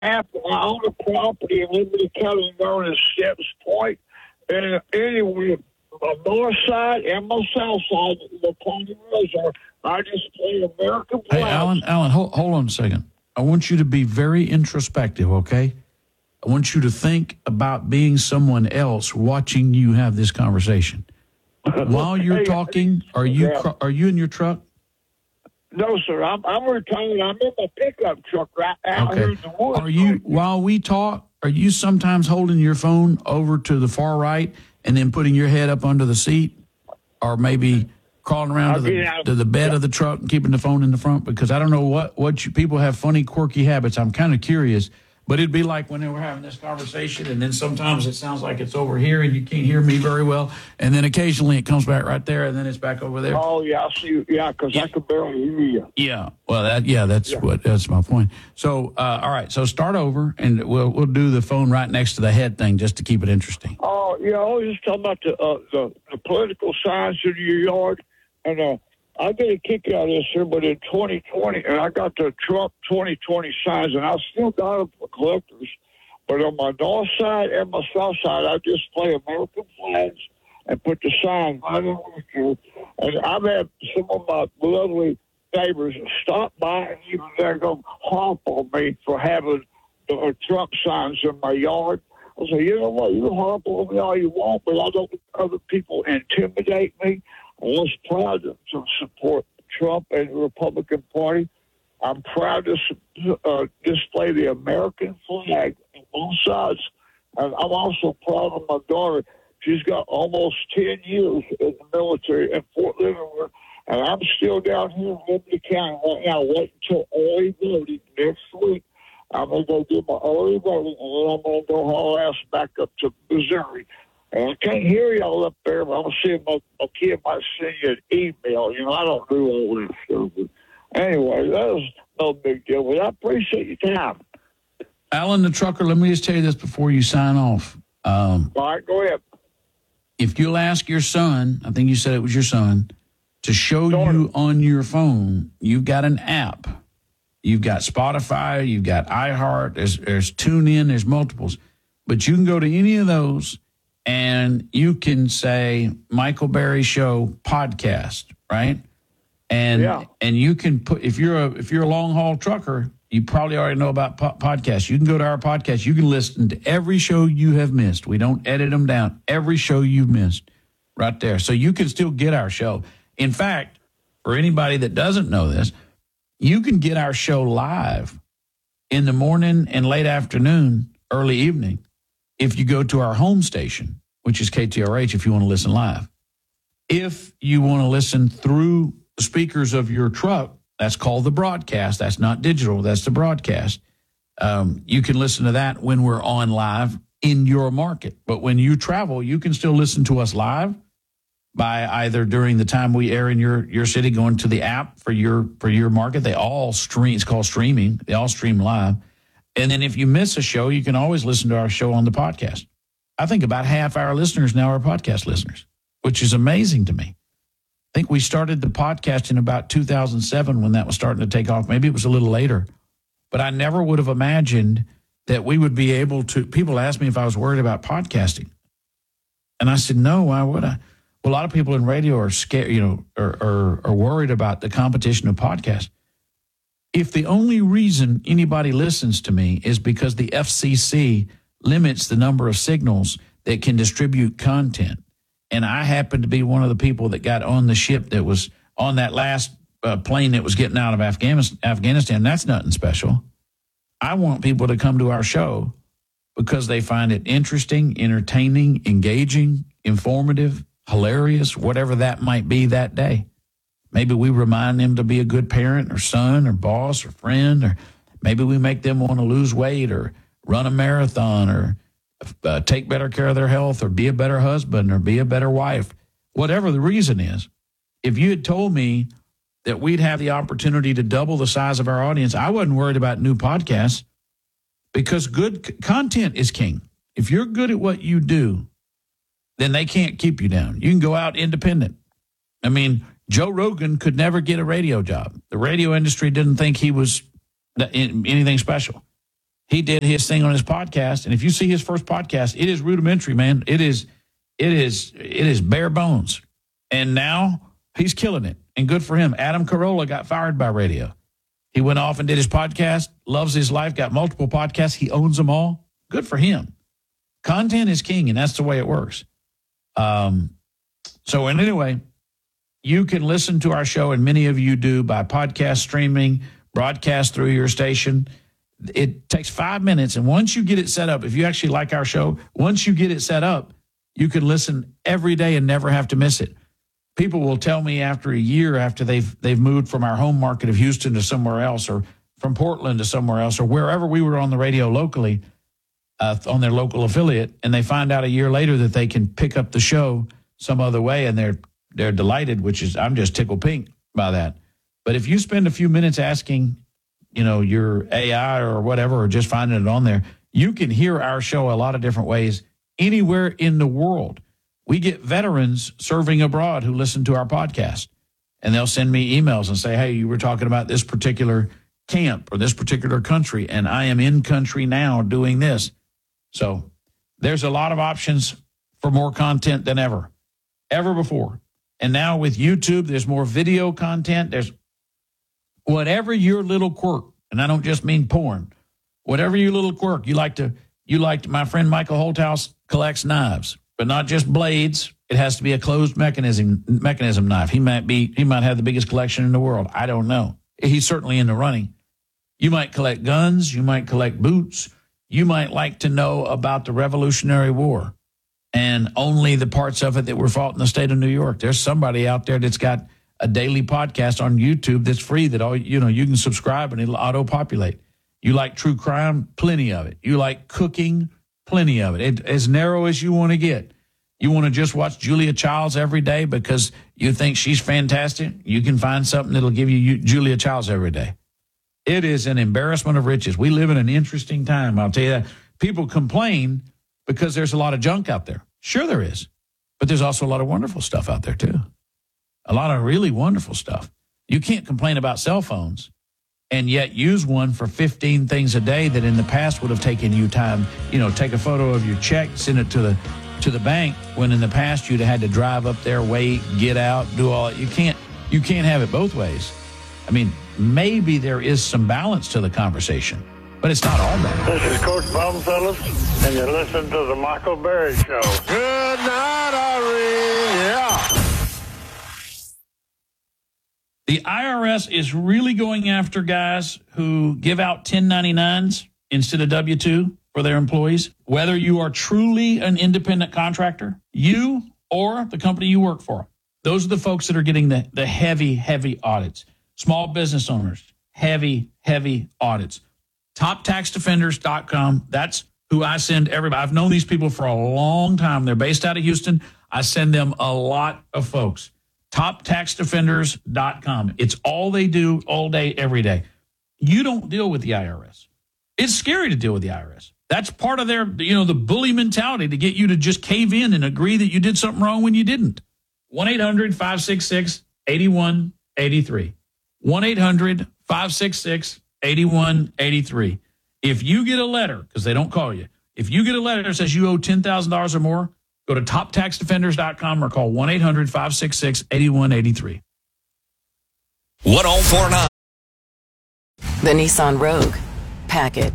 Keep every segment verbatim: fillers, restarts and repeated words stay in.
half I own a property in Liberty County known as Steps Point. And anyway, my north side and my south side, the Pony Reservoir, I just play American flags. Hey, Alan, Alan, hold, hold on a second. I want you to be very introspective, okay? I want you to think about being someone else watching you have this conversation. While you're Hey, talking, are you yeah. are you in your truck? No, sir. I'm I'm retired. I'm in my pickup truck right out here Okay. in the woods. Are you, while we talk, are you sometimes holding your phone over to the far right and then putting your head up under the seat, or maybe crawling around to I'll the get out. to the bed of the truck and keeping the phone in the front? Because I don't know what what you, people have funny, quirky habits. I'm kind of curious. But it'd be like when they were having this conversation, and then sometimes it sounds like it's over here, and you can't hear me very well, and then occasionally it comes back right there, and then it's back over there. Oh, yeah, I see. Yeah, because I can barely hear you. Yeah, well, that yeah, that's Yeah. what that's my point. So, uh, all right, so start over, and we'll we'll do the phone right next to the head thing just to keep it interesting. Oh, yeah, I was just talking about the, uh, the, the political signs in your yard, and uh, I get a kick out of this here, but in twenty twenty, and I got the Trump twenty twenty signs, and I still got them for collectors. But on my north side and my south side, I just play American flags and put the sign right over here. And I've had some of my lovely neighbors stop by and even they're going to honk on me for having the uh, Trump signs in my yard. I say, you know what, you harp on me all you want, but I don't let other people intimidate me. I was proud to, to support Trump and the Republican Party. I'm proud to uh, display the American flag on both sides. And I'm also proud of my daughter. She's got almost ten years in the military in Fort Leavenworth, and I'm still down here in Liberty County right now waiting until early voting next week. I'm going to go do my early voting, and then I'm going to go haul ass back up to Missouri. And I can't hear y'all up there, but I'm going to see if my, my kid might send you an email. You know, I don't do all this stuff. But anyway, that was no big deal. But I appreciate your time. Alan the trucker, let me just tell you this before you sign off. Um, All right, go ahead. if you'll ask your son, I think you said it was your son, to show Daughter. you on your phone, you've got an app. You've got Spotify, you've got iHeart, there's, there's TuneIn, there's multiples. But you can go to any of those and you can say Michael Berry Show podcast, right? And Yeah. and you can put, if you're a if you're a long haul trucker, you probably already know about po- podcasts. You can go to our podcast. You can listen to every show you have missed. We don't edit them down. Every show you've missed, right there. So you can still get our show. In fact, for anybody that doesn't know this, you can get our show live in the morning and late afternoon, early evening, if you go to our home station, which is K T R H, if you want to listen live. If you want to listen through the speakers of your truck, that's called the broadcast. That's not digital. That's the broadcast. Um, you can listen to that when we're on live in your market. But when you travel, you can still listen to us live by either during the time we air in your, your city, going to the app for your for your market. They all stream. It's called streaming. They all stream live. And then if you miss a show, you can always listen to our show on the podcast. I think about half our listeners now are podcast listeners, which is amazing to me. I think we started the podcast in about two thousand seven when that was starting to take off. Maybe it was a little later. But I never would have imagined that we would be able to. People asked me if I was worried about podcasting. And I said, no, why would I? Well, a lot of people in radio are scared, you know, are, are, are worried about the competition of podcasts. If the only reason anybody listens to me is because the F C C limits the number of signals that can distribute content, and I happen to be one of the people that got on the ship that was on that last uh, plane that was getting out of Afghanistan, Afghanistan, that's nothing special. I want people to come to our show because they find it interesting, entertaining, engaging, informative, hilarious, whatever that might be that day. Maybe we remind them to be a good parent or son or boss or friend, or maybe we make them want to lose weight or run a marathon or uh, take better care of their health or be a better husband or be a better wife. Whatever the reason is, if you had told me that we'd have the opportunity to double the size of our audience, I wasn't worried about new podcasts because good c- content is king. If you're good at what you do, then they can't keep you down. You can go out independent. I mean, Joe Rogan could never get a radio job. The radio industry didn't think he was anything special. he did his thing on his podcast. And if you see his first podcast, it is rudimentary, man. It is, it is, it is bare bones. And now he's killing it. And good for him. Adam Carolla got fired by radio. He went off and did his podcast, loves his life, got multiple podcasts. He owns them all. Good for him. Content is king, and that's the way it works. Um, so, and anyway, you can listen to our show, and many of you do, by podcast streaming, broadcast through your station. It takes five minutes, and once you get it set up, if you actually like our show, once you get it set up, you can listen every day and never have to miss it. People will tell me after a year, after they've they've moved from our home market of Houston to somewhere else, or from Portland to somewhere else, or wherever we were on the radio locally, uh, on their local affiliate, and they find out a year later that they can pick up the show some other way, and they're they're delighted, which is, I'm just tickled pink by that. But if you spend a few minutes asking, you know, your A I or whatever, or just finding it on there, you can hear our show a lot of different ways anywhere in the world. We get veterans serving abroad who listen to our podcast, and they'll send me emails and say, hey, you were talking about this particular camp or this particular country, and I am in country now doing this. So there's a lot of options for more content than ever, ever before. And now with YouTube, there's more video content. There's whatever your little quirk, and I don't just mean porn, whatever your little quirk, you like to, you like to, my friend Michael Holthouse collects knives. But not just blades. It has to be a closed mechanism mechanism knife. He might be he might have the biggest collection in the world. I don't know. He's certainly in the running. You might collect guns. You might collect boots. You might like to know about the Revolutionary War and only the parts of it that were fought in the state of New York. There's somebody out there that's got a daily podcast on YouTube that's free that all you know you can subscribe and it'll auto-populate. You like true crime? Plenty of it. You like cooking? Plenty of it. it. As narrow as you want to get. You want to just watch Julia Childs every day because you think she's fantastic? You can find something that'll give you Julia Childs every day. It is an embarrassment of riches. We live in an interesting time, I'll tell you that. People complain because there's a lot of junk out there. Sure there is. But there's also a lot of wonderful stuff out there too. A lot of really wonderful stuff. You can't complain about cell phones and yet use one for fifteen things a day that in the past would have taken you time. You know, take a photo of your check, send it to the to the bank, when in the past you'd have had to drive up there, wait, get out, do all that. You can't, you can't have it both ways. I mean, maybe there is some balance to the conversation, but it's not all bad. This is Coach Bob Phillips, and you're listening to the Michael Berry Show. Good night, Irene. Yeah. The I R S is really going after guys who give out ten ninety-nines instead of W two for their employees. Whether you are truly an independent contractor, you or the company you work for, those are the folks that are getting the, the heavy, heavy audits. Small business owners, heavy, heavy audits. top tax defenders dot com. That's who I send everybody. I've known these people for a long time. They're based out of Houston. I send them a lot of folks. top tax defenders dot com. It's all they do all day, every day. You don't deal with the I R S. It's scary to deal with the I R S. That's part of their, you know, the bully mentality to get you to just cave in and agree that you did something wrong when you didn't. one eight hundred five six six eight one eight three. one eight hundred five six six eight one eight three. If you get a letter, because they don't call you, if you get a letter that says you owe ten thousand dollars or more, go to top tax defenders dot com or call one eight hundred five six six eight one eight three. one oh four point nine. The Nissan Rogue. Pack it.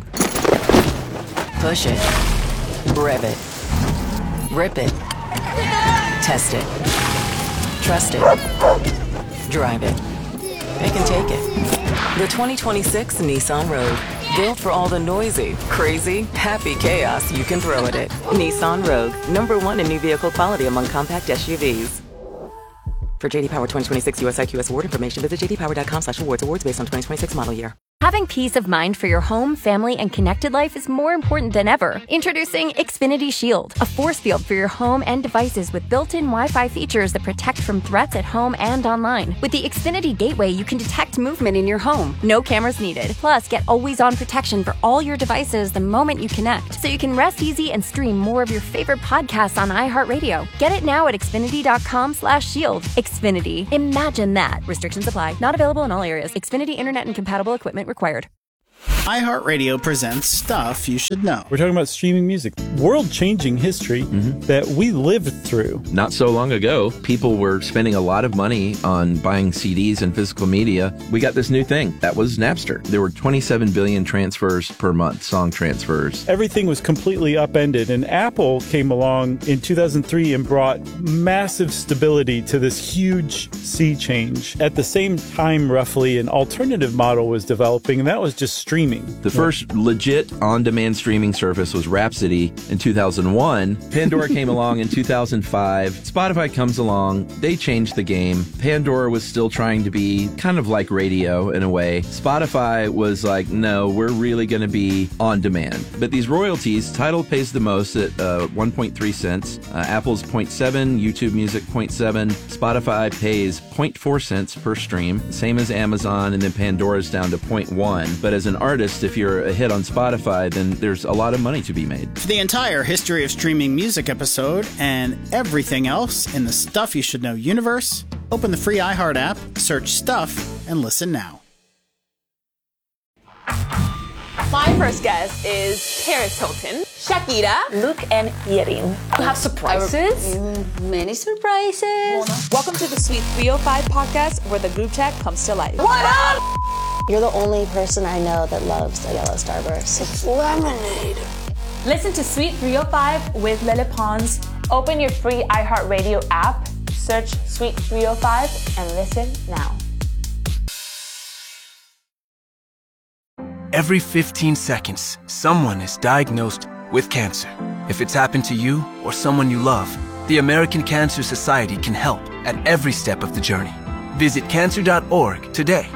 Push it. Rev it. Rip it. Test it. Trust it. Drive it. It can take it. The twenty twenty-six Nissan Rogue. Built for all the noisy, crazy, happy chaos you can throw at it. Nissan Rogue. Number one in new vehicle quality among compact S U Vs. For J D Power twenty twenty-six U S I Q S award information, visit j d power dot com slash awards. Awards based on twenty twenty-six model year. Having peace of mind for your home, family, and connected life is more important than ever. Introducing Xfinity Shield, a force field for your home and devices with built-in Wi-Fi features that protect from threats at home and online. With the Xfinity Gateway, you can detect movement in your home. No cameras needed. Plus, get always-on protection for all your devices the moment you connect, so you can rest easy and stream more of your favorite podcasts on iHeartRadio. Get it now at xfinity dot com slash shield. Xfinity. Imagine that. Restrictions apply. Not available in all areas. Xfinity Internet and compatible equipment required. iHeartRadio presents Stuff You Should Know. We're talking about streaming music, world-changing history mm-hmm. that we lived through. Not so long ago, people were spending a lot of money on buying C Ds and physical media. We got this new thing. That was Napster. There were twenty-seven billion transfers per month, song transfers. Everything was completely upended, and Apple came along in two thousand three and brought massive stability to this huge sea change. At the same time, roughly, an alternative model was developing, and that was just streaming. The first legit on-demand streaming service was Rhapsody in two thousand one. Pandora came along in two thousand five. Spotify comes along. They changed the game. Pandora was still trying to be kind of like radio in a way. Spotify was like, no, we're really going to be on demand. But these royalties, Tidal pays the most at uh, one point three cents. Uh, Apple's zero point seven, YouTube Music zero point seven. Spotify pays zero point four cents per stream, same as Amazon, and then Pandora's down to zero point one. But as an artist, if you're a hit on Spotify, then there's a lot of money to be made. For the entire history of streaming music episode and everything else in the Stuff You Should Know universe, open the free iHeart app, search Stuff, and listen now. My first guest is Paris Hilton, Shakira, Luke, and Yerin. You have surprises? Many surprises. Welcome to the Sweet three oh five podcast, where the group chat comes to life. What up? You're the only person I know that loves a yellow starburst. It's lemonade. Listen to Sweet three oh five with Lele Pons. Open your free iHeartRadio app, search Sweet three oh five, and listen now. Every fifteen seconds, someone is diagnosed with cancer. If it's happened to you or someone you love, the American Cancer Society can help at every step of the journey. Visit cancer dot org today.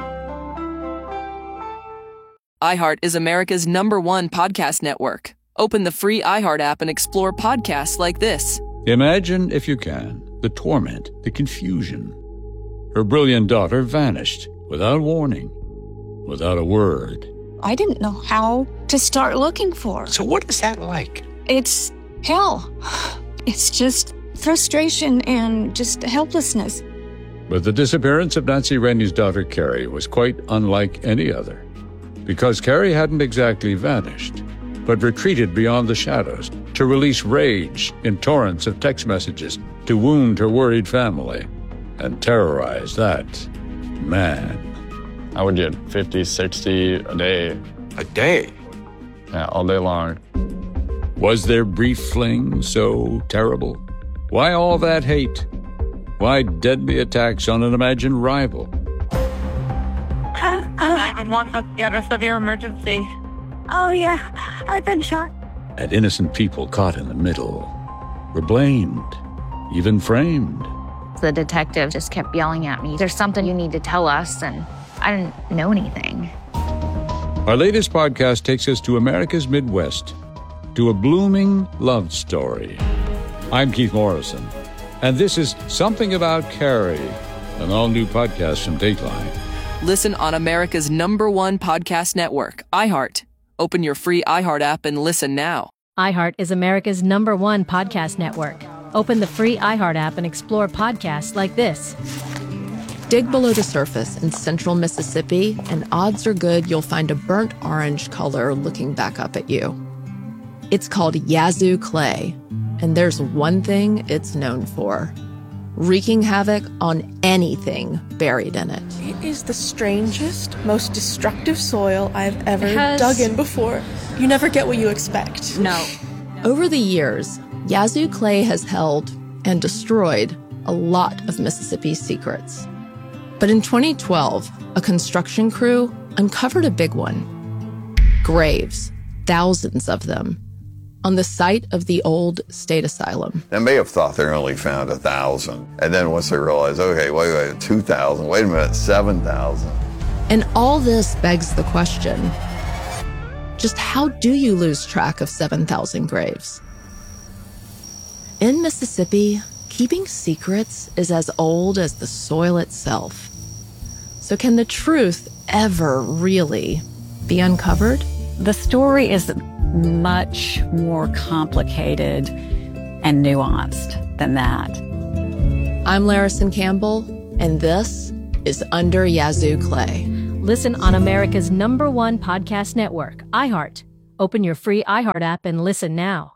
iHeart is America's number one podcast network. Open the free iHeart app and explore podcasts like this. Imagine, if you can, the torment, the confusion. Her brilliant daughter vanished without warning, without a word. I didn't know how to start looking for her. So what is that like? It's hell. It's just frustration and just helplessness. But the disappearance of Nancy Rennie's daughter, Carrie, was quite unlike any other. Because Carrie hadn't exactly vanished, but retreated beyond the shadows to release rage in torrents of text messages to wound her worried family and terrorize that man. I would get fifty, sixty a day. A day? Yeah, all day long. Was their brief fling so terrible? Why all that hate? Why deadly attacks on an imagined rival? nine one one, get a severe emergency. Oh, yeah, I've been shot. And innocent people caught in the middle were blamed, even framed. The detective just kept yelling at me, there's something you need to tell us, and I didn't know anything. Our latest podcast takes us to America's Midwest, to a blooming love story. I'm Keith Morrison, and this is Something About Carrie, an all-new podcast from Dateline. Listen on America's number one podcast network, iHeart. Open your free iHeart app and listen now. iHeart is America's number one podcast network. Open the free iHeart app and explore podcasts like this. Dig below the surface in central Mississippi, and odds are good you'll find a burnt orange color looking back up at you. It's called Yazoo clay, and there's one thing it's known for: wreaking havoc on anything buried in it. It is the strangest, most destructive soil I've ever has... dug in before. You never get what you expect. No. Over the years, Yazoo clay has held and destroyed a lot of Mississippi's secrets. But in twenty twelve, a construction crew uncovered a big one. Graves, thousands of them, on the site of the old state asylum. They may have thought they only found a thousand. And then once they realized, okay, wait, wait, two thousand, wait a minute, seven thousand. And all this begs the question, just how do you lose track of seven thousand graves? In Mississippi, keeping secrets is as old as the soil itself. So can the truth ever really be uncovered? The story is much more complicated and nuanced than that. I'm Larison Campbell, and this is Under Yazoo Clay. Listen on America's number one podcast network, iHeart. Open your free iHeart app and listen now.